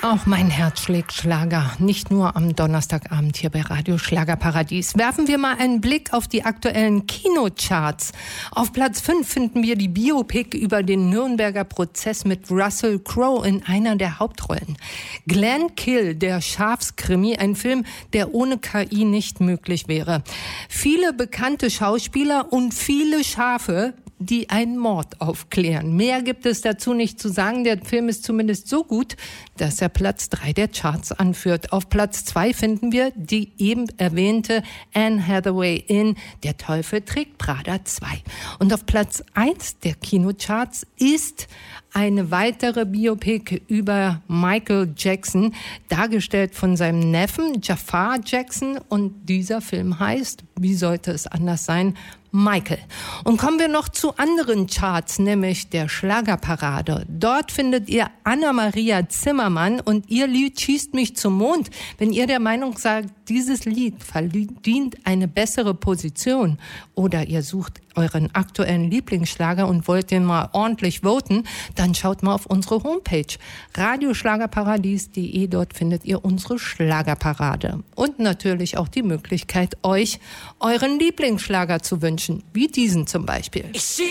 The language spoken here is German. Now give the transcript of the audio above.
Auch mein Herz schlägt Schlager, nicht nur am Donnerstagabend hier bei Radio Schlagerparadies. Werfen wir mal einen Blick auf die aktuellen Kinocharts. Auf Platz 5 finden wir die Biopic über den Nürnberger Prozess mit Russell Crowe in einer der Hauptrollen. Glenn Kill, der Schafskrimi, ein Film, der ohne KI nicht möglich wäre. Viele bekannte Schauspieler und viele Schafe, die einen Mord aufklären. Mehr gibt es dazu nicht zu sagen. Der Film ist zumindest so gut, dass er Platz 3 der Charts anführt. Auf Platz 2 finden wir die eben erwähnte Anne Hathaway in Der Teufel trägt Prada 2. Und auf Platz 1 der Kinocharts ist eine weitere Biopic über Michael Jackson, dargestellt von seinem Neffen Jafar Jackson. Und dieser Film heißt, wie sollte es anders sein, Michael. Und kommen wir noch zu anderen Charts, nämlich der Schlagerparade. Dort findet ihr Anna-Maria Zimmermann und ihr Lied Schießt mich zum Mond. Wenn ihr der Meinung seid, dieses Lied verdient eine bessere Position oder ihr sucht euren aktuellen Lieblingsschlager und wollt den mal ordentlich voten, dann schaut mal auf unsere Homepage radioschlagerparadies.de. Dort findet ihr unsere Schlagerparade. Und natürlich auch die Möglichkeit, euch euren Lieblingsschlager zu wünschen, wie diesen zum Beispiel. Ich schieß